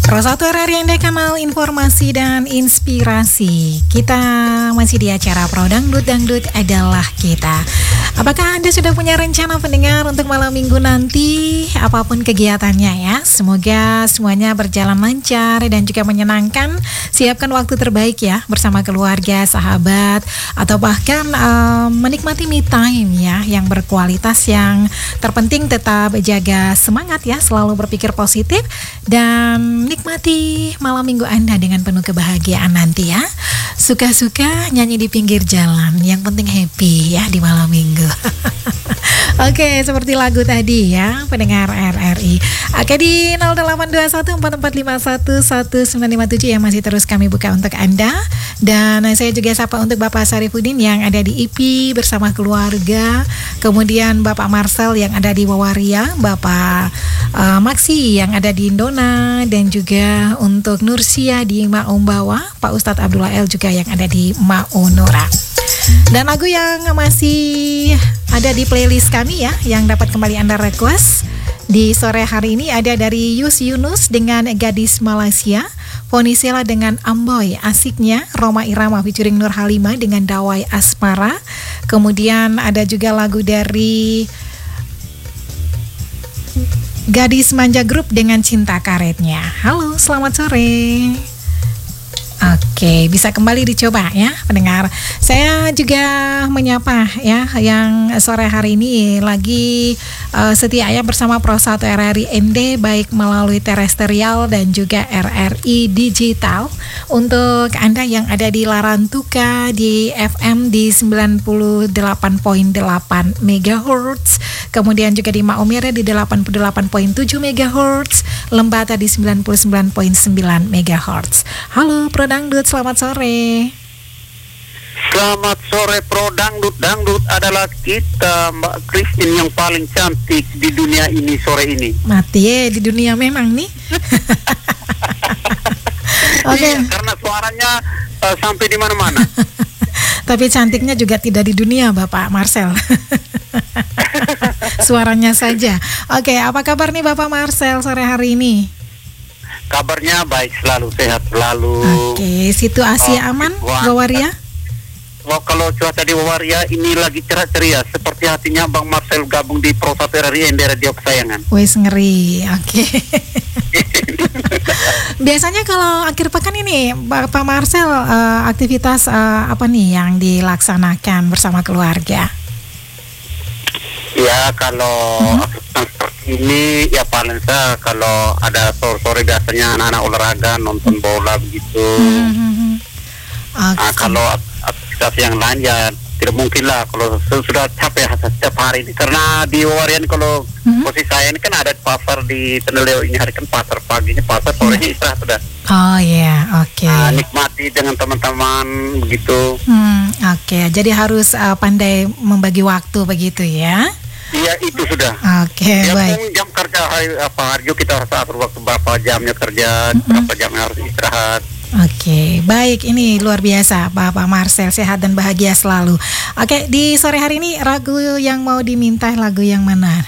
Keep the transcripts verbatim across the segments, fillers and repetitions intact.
Pro satu R R I Anda, kanal informasi dan inspirasi. Kita masih di acara Pro Dangdut, Dangdut adalah kita. Apakah Anda sudah punya rencana pendengar untuk malam minggu nanti? Apapun kegiatannya ya, semoga semuanya berjalan lancar dan juga menyenangkan. Siapkan waktu terbaik ya bersama keluarga, sahabat, atau bahkan um, menikmati me time ya yang berkualitas. Yang terpenting tetap jaga semangat ya, selalu berpikir positif dan nikmati malam minggu Anda dengan penuh kebahagiaan nanti ya. Suka-suka nyanyi di pinggir jalan, yang penting happy ya di malam minggu. Oke, seperti lagu tadi ya, pendengar R R I. Oke, di nol delapan dua satu empat empat lima satu satu sembilan lima tujuh yang masih terus kami buka untuk Anda. Dan saya juga sapa untuk Bapak Sarifudin yang ada di I P I bersama keluarga. Kemudian Bapak Marcel yang ada di Wawaria, Bapak uh, Maksi yang ada di Indona, dan juga untuk Nursia di Maumbawa, Pak Ustadz Abdullah El juga yang ada di Maunora. Dan lagu yang masih ada di playlist kami ya, yang dapat kembali Anda request di sore hari ini ada dari Yus Yunus dengan Gadis Malaysia, Fonisela dengan Amboy Asiknya, Roma Irama featuring Nur Halimah dengan Dawai Asmara. Kemudian ada juga lagu dari Gadis Manja Group dengan Cinta Karetnya. Halo, selamat sore. Oke, bisa kembali dicoba ya pendengar. Saya juga menyapa ya yang sore hari ini lagi uh, setia ya bersama Pro satu R R I N D, baik melalui terestrial dan juga R R I digital. Untuk Anda yang ada di Larantuka di F M di sembilan puluh delapan koma delapan megahertz, kemudian juga di Maumere di delapan puluh delapan koma tujuh megahertz, Lembata di sembilan puluh sembilan koma sembilan megahertz. Halo Pro Dangdut, selamat sore. Selamat sore Pro Dangdut. Dangdut adalah kita, Mbak Christine, yang paling cantik di dunia ini sore ini. Mati ya, di dunia memang nih. Oke. Okay. Iya, karena suaranya uh, sampai di mana-mana. Tapi cantiknya juga tidak di dunia, Bapak Marcel. Suaranya saja. Oke, okay, apa kabar nih Bapak Marcel sore hari ini? Kabarnya baik selalu, sehat selalu. Oke, okay, situasi oh, aman, Wawaria? Oh, kalau cuaca di Wawaria ini lagi cerah ceria, seperti hatinya Bang Marcel gabung di Pro satu R R I N D Radio kesayangan. Wes ngeri, oke. Okay. Biasanya kalau akhir pekan ini, Bapak Marcel, uh, aktivitas uh, apa nih yang dilaksanakan bersama keluarga? Ya, kalau uh-huh. ini ya paling saya kalau ada sore-sore biasanya anak-anak olahraga, nonton bola begitu. Uh-huh. Okay. Nah, kalau aktivitas yang lain ya tidak mungkin lah kalau sudah capek setiap hari ini, karena di Wawarian kalau uh-huh. posisi saya ini kan ada pasar di Teneleo ini, hari kan pasar paginya pasar, sorenya istirahat sudah. Oh iya, yeah. Oke. Okay. Nah, nikmati dengan teman-teman begitu. Hmm, oke. Okay. Jadi harus uh, pandai membagi waktu begitu ya? Iya, itu sudah. Oke, okay, ya, baik. Jam kerja hari apa hari kita harus atur waktu berapa jamnya kerja, mm-hmm. berapa jamnya harus istirahat. Oke, okay, baik. Ini luar biasa, Bapak Marcel, sehat dan bahagia selalu. Oke, okay, di sore hari ini lagu yang mau diminta lagu yang mana?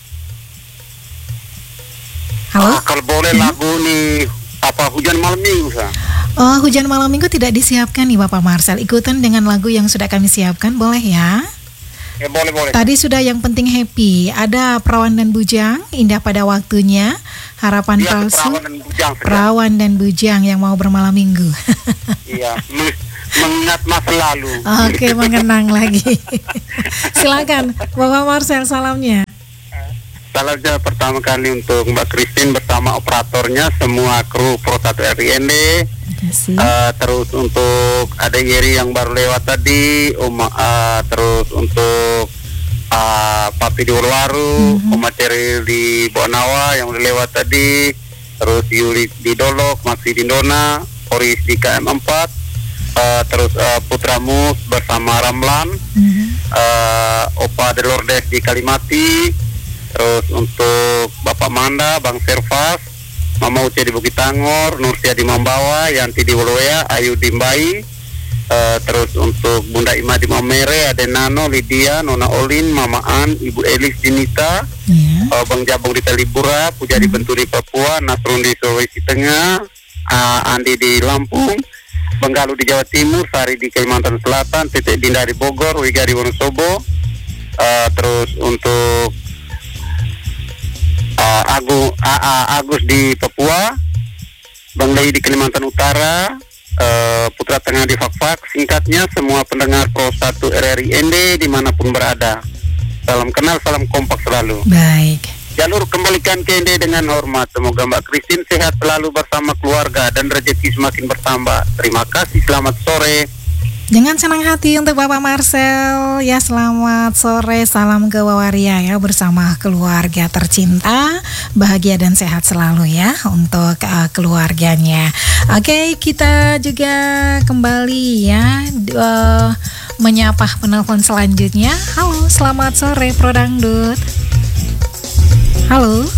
Halo? Ah, kalau boleh hmm? lagu nih apa Hujan Malam Minggu, Sa? Oh, Hujan Malam Minggu tidak disiapkan nih Bapak Marcel. Ikutan dengan lagu yang sudah kami siapkan, boleh ya? Ya, boleh, boleh. Tadi sudah Yang Penting Happy. Ada Perawan dan Bujang, Indah Pada Waktunya, Harapan ya, Palsu, Perawan dan Bujang, Perawan dan Bujang yang mau bermalam minggu. Iya, mengingat masa lalu. Oke, mengenang lagi. Silakan Bapak Marcel, salamnya. Salamnya pertama kali untuk Mbak Christine bersama operatornya, semua kru Pro satu R R I N D. Uh, terus untuk ada Yeri yang baru lewat tadi, um, uh, terus untuk uh, Papi di Uluwaru, mm-hmm. Oma Ceril di Bonawa yang udah lewat tadi, terus Yuli di Dolok, Maxi di Dona, Oris di K M empat, uh, terus uh, Putra Mus bersama Ramlan, mm-hmm. uh, Opa de Lourdes di Kalimati, terus untuk Bapak Manda, Bang Servas, Mama Uce di Bukit Tangor, Nursia di Mambawa, Yanti di Woloya, Ayu di Mbai, Uh, terus untuk Bunda Ima di Mamere, ada Nano, Lydia, Nona Olin, Mama An, Ibu Elis Dinita, yeah. uh, Bang Jabong di Talibura, Pujadi hmm. Benturi Papua, Nasrun di Sulawesi Tengah, uh, Andi di Lampung, Bang Galuh di Jawa Timur, Sari di Kalimantan Selatan, Titik Dinda di Bogor, Wiga di Wonosobo, uh, terus untuk uh, Agu, uh, uh, Agus di Papua, Bang Lei di Kalimantan Utara, Uh, Putra Tengah di Fakfak. Singkatnya, semua pendengar Pro satu R R I N D dimanapun berada, salam kenal, salam kompak selalu. Baik. Jalur kembalikan ke N D dengan hormat. Semoga Mbak Christine sehat selalu bersama keluarga dan rezeki semakin bertambah. Terima kasih, selamat sore. Dengan senang hati untuk Bapak Marcel, ya selamat sore, salam ke Wawaria ya bersama keluarga tercinta, bahagia dan sehat selalu ya untuk uh, keluarganya. Oke, kita juga kembali ya uh, menyapa penelpon selanjutnya. Halo, selamat sore Pro Dangdut. Halo.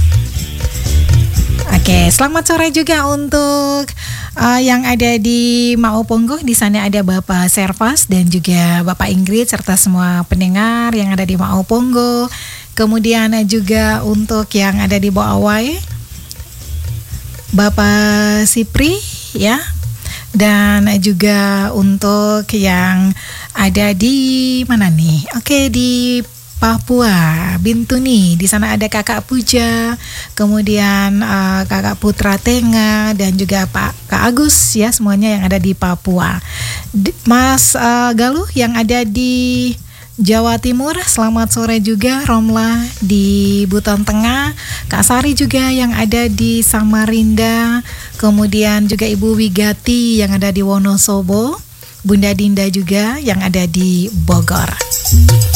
Oke, selamat sore juga untuk uh, yang ada di Mauponggo. Di sana ada Bapak Servas dan juga Bapak Ingrid serta semua pendengar yang ada di Mauponggo. Kemudian juga untuk yang ada di Boawai, Bapak Sipri ya. Dan juga untuk yang ada di mana nih? Oke, di Papua, Bintuni. Di sana ada Kakak Puja, kemudian uh, Kakak Putra Tengah dan juga Pak Kak Agus ya, semuanya yang ada di Papua. D- Mas uh, Galuh yang ada di Jawa Timur, selamat sore juga. Romla di Buton Tengah, Kak Sari juga yang ada di Samarinda, kemudian juga Ibu Wigati yang ada di Wonosobo, Bunda Dinda juga yang ada di Bogor.